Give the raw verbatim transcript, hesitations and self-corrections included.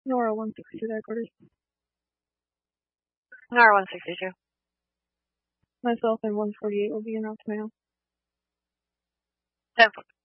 Nora one sixty-two headquarters. Nora one sixty-two. Myself and one forty-eight will be announced now. ten